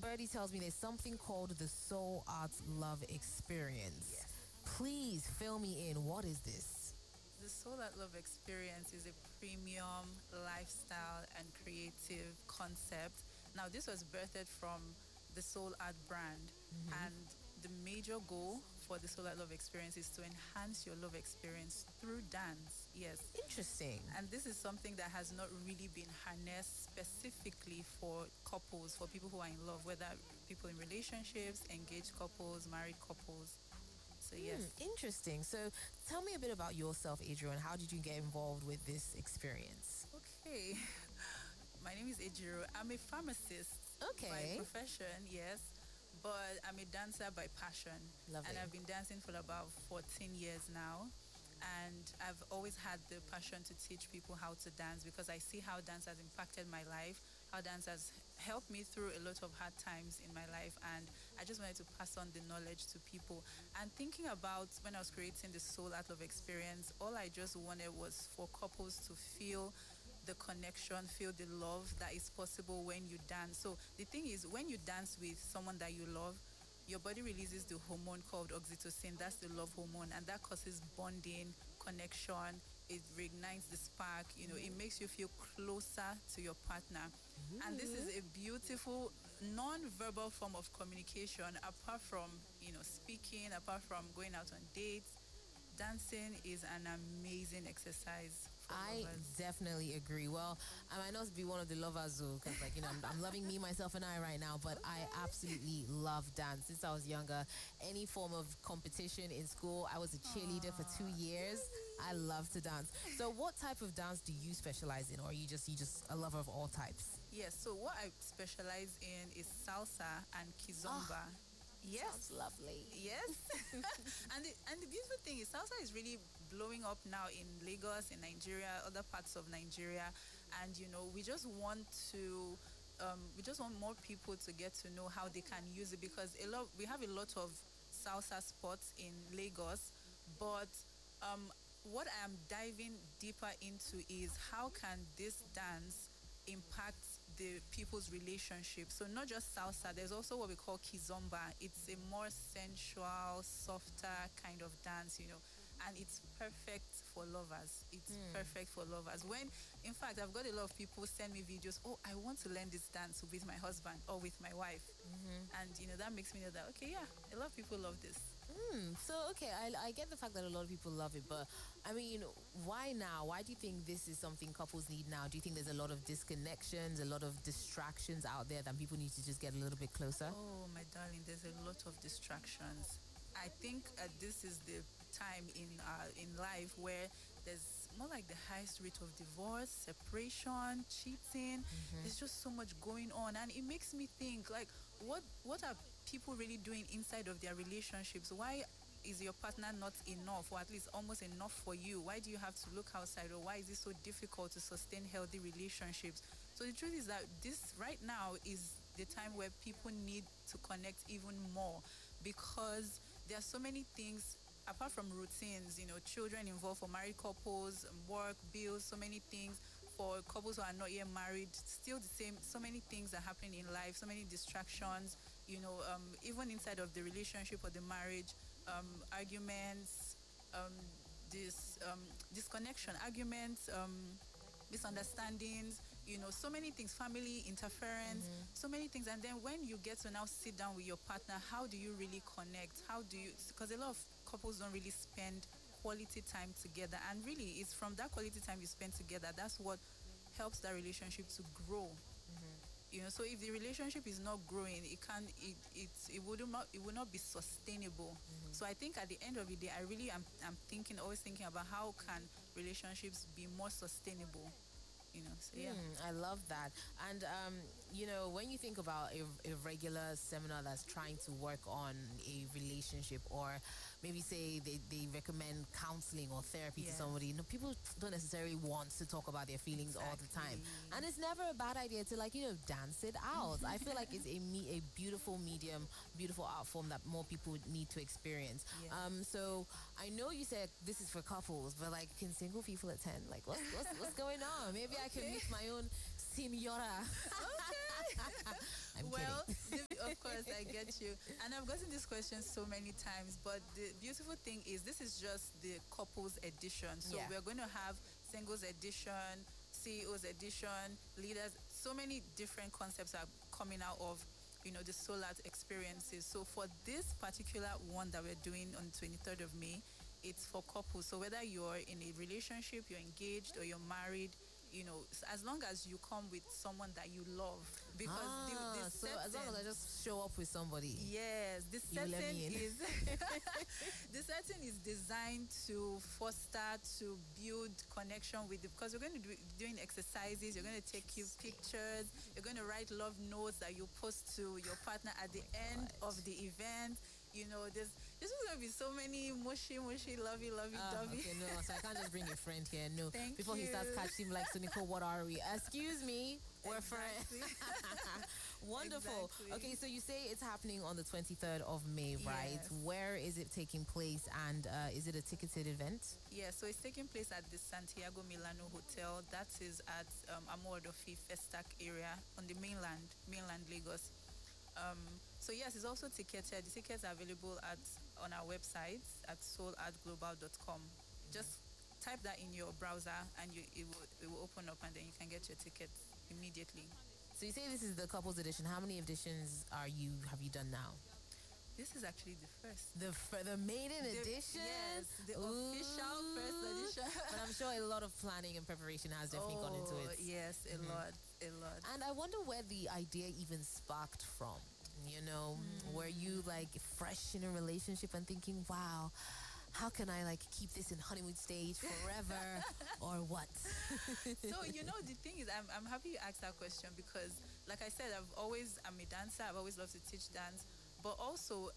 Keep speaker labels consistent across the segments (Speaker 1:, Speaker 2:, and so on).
Speaker 1: Birdie tells me there's something called the Soul Art Love Experience.
Speaker 2: Yes.
Speaker 1: Please fill me in. What is this?
Speaker 2: The Soul Art Love Experience is a premium lifestyle and creative concept. Now, this was birthed from the Soul Art brand, and the major goal for the Soul Art Love Experience is to enhance your love experience through dance. Yes.
Speaker 1: Interesting.
Speaker 2: And this is something that has not really been harnessed specifically for couples, for people who are in love, whether people in relationships, engaged couples, married couples. So yes.
Speaker 1: Interesting. So tell me a bit about yourself, Adrian. How did you get involved with this experience?
Speaker 2: Okay. My name is Ejiro. I'm a pharmacist by profession, yes. But I'm a dancer by passion.
Speaker 1: Lovely.
Speaker 2: And I've been dancing for about 14 years now. And I've always had the passion to teach people how to dance because I see how dance has impacted my life, how dance has helped me through a lot of hard times in my life. And I just wanted to pass on the knowledge to people. And thinking about when I was creating the Soul Art Love Experience, all I just wanted was for couples to feel the connection, feel the love that is possible when you dance. So the thing is, when you dance with someone that you love, your body releases the hormone called oxytocin. That's the love hormone, and that causes bonding, connection. It reignites the spark. It makes you feel closer to your partner. And this is a beautiful non-verbal form of communication. Apart from speaking, apart from going out on dates, dancing is an amazing exercise.
Speaker 1: I definitely agree. Well, I might not be one of the lovers though, because I'm loving me, myself, and I right now. But I absolutely love dance since I was younger. Any form of competition in school, I was a cheerleader for 2 years. I love to dance. So, what type of dance do you specialize in, or are you just a lover of all types?
Speaker 2: Yes. So, what I specialize in is salsa and kizomba. Yes.
Speaker 1: Sounds lovely.
Speaker 2: Yes. and the beautiful thing is salsa is really blowing up now in Lagos, in Nigeria, other parts of Nigeria. And, we just want more people to get to know how they can use it because we have a lot of salsa spots in Lagos. But what I am diving deeper into is how can this dance impact the people's relationship. So not just salsa, there's also what we call kizomba. It's a more sensual, softer kind of dance, and it's perfect for lovers. It's perfect for lovers. In fact, I've got a lot of people send me videos, I want to learn this dance with my husband or with my wife. And, that makes me know that, okay, yeah, a lot of people love this.
Speaker 1: So, okay, I get the fact that a lot of people love it, but, I mean, why now? Why do you think this is something couples need now? Do you think there's a lot of disconnections, a lot of distractions out there that people need to just get a little bit closer?
Speaker 2: Oh, my darling, there's a lot of distractions. I think this is the time in life where there's more like the highest rate of divorce, separation, cheating. There's just so much going on, and it makes me think, like, what are people really doing inside of their relationships? Why is your partner not enough, or at least almost enough for you? Why do you have to look outside, or why is it so difficult to sustain healthy relationships? So the truth is that this right now is the time where people need to connect even more, because there are so many things apart from routines, children involved for married couples, work, bills, so many things for couples who are not yet married, still the same, so many things are happening in life, so many distractions, even inside of the relationship or the marriage, arguments, disconnection, arguments, misunderstandings, so many things, family interference, so many things. And then when you get to now sit down with your partner, how do you really connect? Because a lot of couples don't really spend quality time together. And really, it's from that quality time you spend together, that's what helps that relationship to grow. So if the relationship is not growing, it would not be sustainable. So I think at the end of the day, I really am always thinking about how can relationships be more sustainable. So yeah.
Speaker 1: I love that. And when you think about a regular seminar that's trying to work on a relationship, or maybe say they recommend counseling or therapy to somebody, people don't necessarily want to talk about their feelings all the time, and it's never a bad idea to dance it out. I feel like it's a beautiful medium, beautiful art form that more people need to experience. So I know you said this is for couples, but can single people attend? What's going on? Maybe I can meet my own senora.
Speaker 2: Okay.
Speaker 1: I'm
Speaker 2: well,
Speaker 1: kidding.
Speaker 2: course, I get you. And I've gotten this question so many times, but the beautiful thing is this is just the couples edition. So we're going to have singles edition, CEOs edition, leaders. So many different concepts are coming out of the Soul Art experiences. So for this particular one that we're doing on the 23rd of May, it's for couples. So whether you're in a relationship, you're engaged, or you're married, as long as you come with someone that you love, because
Speaker 1: so as long as I just show up with somebody,
Speaker 2: yes, the setting is the setting is designed to foster, to build connection with because you're going to be doing exercises, you're going to take you pictures, you're going to write love notes that you post to your partner at the end of the event. There's just going to be so many mushy, lovey, dovey.
Speaker 1: Okay, no, so I can't just bring a friend here. No, before
Speaker 2: he
Speaker 1: starts catching like, so Nicole, what are we? Excuse me, we're friends. Wonderful.
Speaker 2: Exactly.
Speaker 1: Okay, so you say it's happening on the 23rd of May, right?
Speaker 2: Yes.
Speaker 1: Where is it taking place, and is it a ticketed event?
Speaker 2: Yeah, so it's taking place at the Santiago Milano Hotel. That is at Amodofi Festac area on the mainland Lagos. So yes, it's also ticketed. The tickets are available on our website at soulartglobal.com. Just type that in your browser and it will open up, and then you can get your tickets immediately.
Speaker 1: So you say this is the couples edition. How many editions have you done now?
Speaker 2: This is actually the first.
Speaker 1: The maiden edition?
Speaker 2: Yes, the official first edition.
Speaker 1: But I'm sure a lot of planning and preparation has definitely gone into it.
Speaker 2: Yes, a lot.
Speaker 1: And I wonder where the idea even sparked from. Were you like fresh in a relationship and thinking, wow, how can I like keep this in honeymoon stage forever or what?
Speaker 2: So, the thing is, I'm happy you asked that question because, like I said, I'm a dancer. I've always loved to teach dance. But also,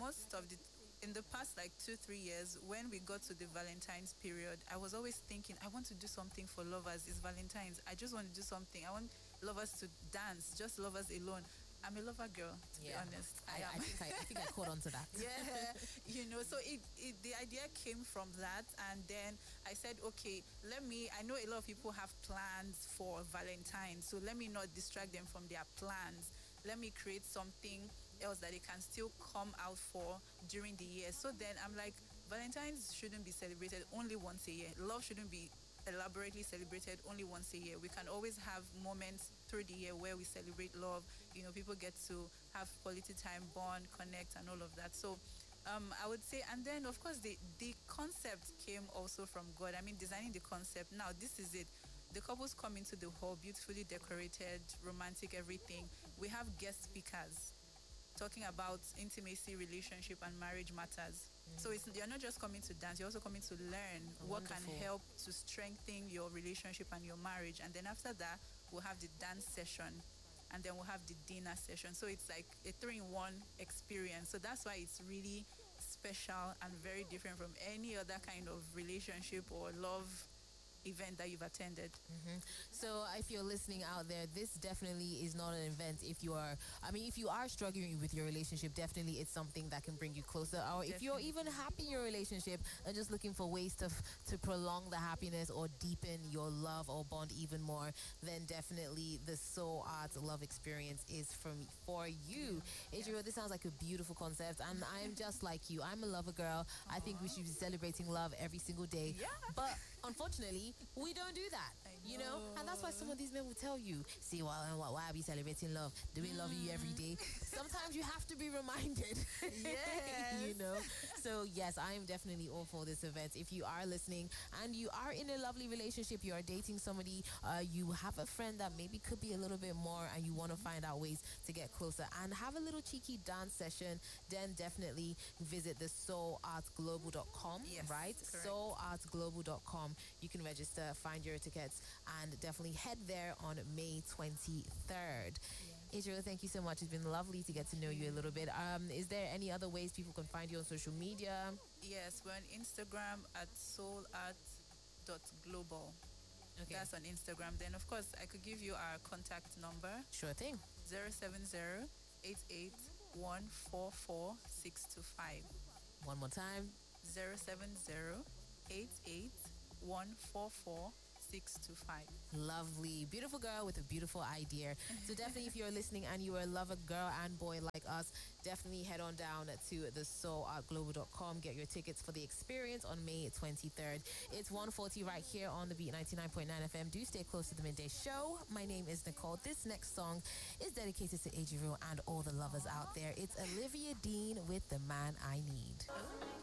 Speaker 2: in the past, like 2-3 years, when we got to the Valentine's period, I was always thinking, I want to do something for lovers. It's Valentine's. I just want to do something. I want lovers to dance, just lovers alone. I'm a lover girl, to be honest.
Speaker 1: I think I caught on to that.
Speaker 2: Yeah, so the idea came from that, and then I said, okay, I know a lot of people have plans for Valentine's, so let me not distract them from their plans. Let me create something else that they can still come out for during the year. So then I'm like, Valentine's shouldn't be celebrated only once a year. Love shouldn't be elaborately celebrated only once a year. We can always have moments through the year where we celebrate love. People get to have quality time, bond, connect, and all of that. So I would say, and then of course the concept came also from God. I mean, designing the concept. Now this is it. The couples come into the hall, beautifully decorated, romantic, everything. We have guest speakers talking about intimacy, relationship, and marriage matters. So you're not just coming to dance, you're also coming to learn what can help to strengthen your relationship and your marriage. And then after that, we'll have the dance session, and then we'll have the dinner session. So it's like a 3-in-1 experience. So that's why it's really special and very different from any other kind of relationship or love event that you've attended.
Speaker 1: So if you're listening out there, this definitely is not an event. If you are struggling with your relationship, definitely it's something that can bring you closer. Or if you're even happy in your relationship and just looking for ways to prolong the happiness or deepen your love or bond even more, then definitely the Soul Art Love Experience is for you. Adria, this sounds like a beautiful concept, and I'm just like you. I'm a lover girl. I think we should be celebrating love every single day. But unfortunately, we don't do that, and that's why some of these men will tell you, see, why are we celebrating love? Do we love you every day? Sometimes you have to be reminded.
Speaker 2: Yes.
Speaker 1: So yes, I am definitely all for this event. If you are listening and you are in a lovely relationship, you are dating somebody, you have a friend that maybe could be a little bit more, and you want to find out ways to get closer and have a little cheeky dance session, then definitely visit the soulartglobal.com, right?
Speaker 2: Correct.
Speaker 1: Soulartglobal.com. You can register, find your tickets, and definitely head there on May 23rd. Adria, thank you so much. It's been lovely to get to know you a little bit. Is there any other ways people can find you on social media?
Speaker 2: Yes, we're on Instagram at soularts.global. Okay. That's on Instagram. Then, of course, I could give you our contact number.
Speaker 1: Sure thing.
Speaker 2: 070-88-144-625.
Speaker 1: One more time.
Speaker 2: 070-88-144-625. 6 to 5.
Speaker 1: Lovely. Beautiful girl with a beautiful idea. So definitely if you're listening and you are a lover, girl and boy like us, definitely head on down to the soulartglobal.com. Get your tickets for the experience on May 23rd. It's 1:40 right here on the Beat 99.9 FM. Do stay close to the midday show. My name is Nicole. This next song is dedicated to Ejiro and all the lovers out there. It's Olivia Dean with The Man I Need.